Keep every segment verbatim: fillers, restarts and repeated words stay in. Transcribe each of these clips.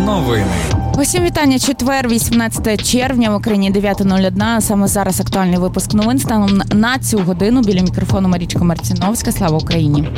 Новини. Усім вітання. Четвер, вісімнадцяте червня, в Україні дев'ята нуль одна. Саме зараз актуальний випуск новин станом на цю годину. Біля мікрофону Марічка Марціновська. Слава Україні!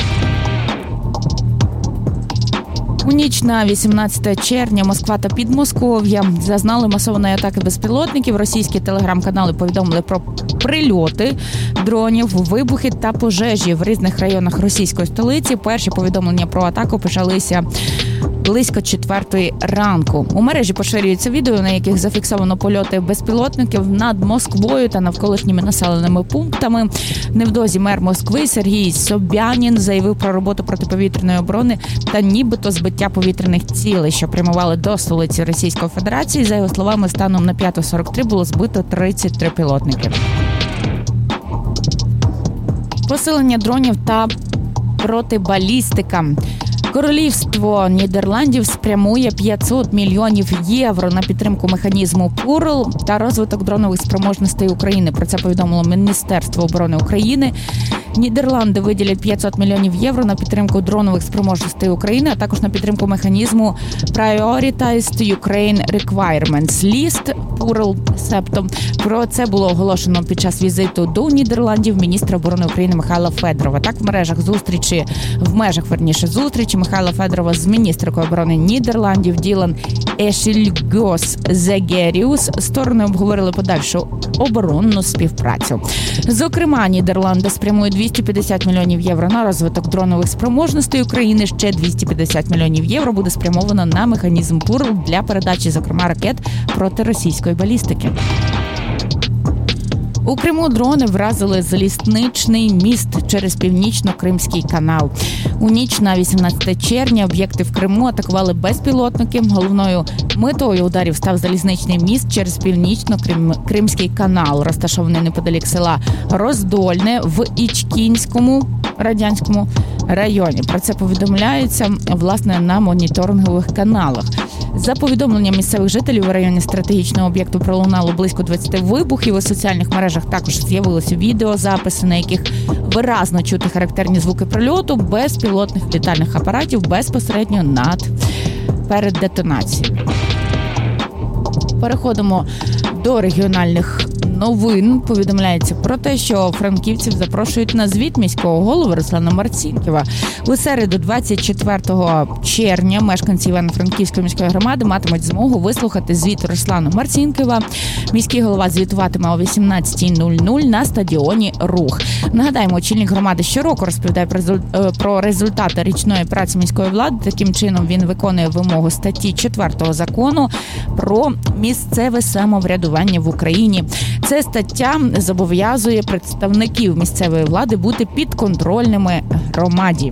У ніч на вісімнадцяте червня Москва та Підмосков'я зазнали масованої атаки безпілотників. Російські телеграм-канали повідомили про прильоти дронів, вибухи та пожежі в різних районах російської столиці. Перші повідомлення про атаку почалися близько четвертої ранку. У мережі поширюються відео, на яких зафіксовано польоти безпілотників над Москвою та навколишніми населеними пунктами. Невдовзі мер Москви Сергій Собянін заявив про роботу протиповітряної оборони та нібито збиття повітряних цілей, що прямували до столиці Російської Федерації. За його словами, станом на п'ята сорок три було збито тридцять три пілотники. Посилення дронів та протибалістика. Королівство Нідерландів спрямує п'ятсот мільйонів євро на підтримку механізму ПУРЛ та розвиток дронових спроможностей України. Про це повідомило Міністерство оборони України. Нідерланди виділять п'ятсот мільйонів євро на підтримку дронових спроможностей України, а також на підтримку механізму Prioritized Ukraine Requirements List ПУРЛ Септом. Про це було оголошено під час візиту до Нідерландів міністра оборони України Михайла Федорова. Так, в мережах зустрічі, в межах, верніше, зустрічі Михайла Федорова з міністркою оборони Нідерландів Ділан Ешільгьос Зегеріус сторони обговорили подальшу оборонну співпрацю. Зокрема, Нідерланди спрямують двісті п'ятдесят мільйонів євро на розвиток дронових спроможностей України. Ще двісті п'ятдесят мільйонів євро буде спрямовано на механізм ПУРЛ для передачі, зокрема, ракет протиросійської балістики. У Криму дрони вразили залізничний міст через Північно-Кримський канал. У ніч на вісімнадцяте червня об'єкти в Криму атакували безпілотники. Головною метою ударів став залізничний міст через Північно-Кримський канал, розташований неподалік села Роздольне в Ічкінському радянському районі. Про це повідомляється, власне, на моніторингових каналах. За повідомленням місцевих жителів, у районі стратегічного об'єкту пролунало близько двадцять вибухів. У соціальних мережах також з'явилися відеозаписи, на яких виразно чути характерні звуки прильоту безпілотних літальних апаратів безпосередньо над перед детонацією. Переходимо до регіональних новин. Повідомляється про те, що франківців запрошують на звіт міського голови Руслана Марцінківа. У середу, двадцять четвертого червня, мешканці Івано-Франківської міської громади матимуть змогу вислухати звіт Руслана Марцінківа. Міський голова звітуватиме о вісімнадцята нуль нуль на стадіоні «Рух». Нагадаємо, очільник громади щороку розповідає про результати річної праці міської влади. Таким чином він виконує вимогу статті четвертого закону про місцеве самоврядування в Україні. Ця стаття зобов'язує представників місцевої влади бути підконтрольними громаді.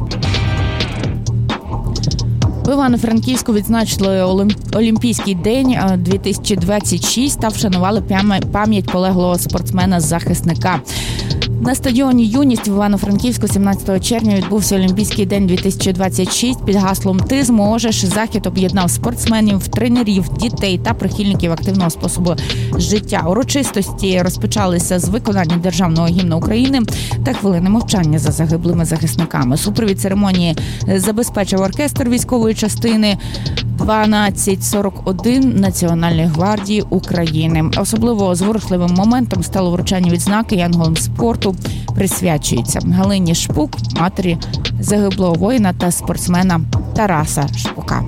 В Івано-Франківську відзначили Олімпійський день дві тисячі двадцять шість та вшанували пам'ять полеглого спортсмена-захисника. На стадіоні «Юність» в Івано-Франківську сімнадцятого червня відбувся Олімпійський день дві тисячі двадцять шість під гаслом «Ти зможеш». Захід об'єднав спортсменів, тренерів, дітей та прихильників активного способу життя. Урочистості розпочалися з виконання Державного гімну України та хвилини мовчання за загиблими захисниками. Супровід церемонії забезпечив оркестр військової частини дванадцять сорок один Національної гвардії України. Особливо зворушливим моментом стало вручання відзнаки «Янголам спорту». Присвячується Галині Шпук, матері загиблого воїна та спортсмена Тараса Шпука.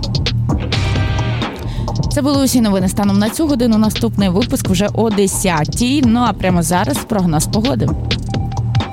Це були усі новини станом на цю годину. Наступний випуск вже о десятій. Ну а прямо зараз прогноз погоди.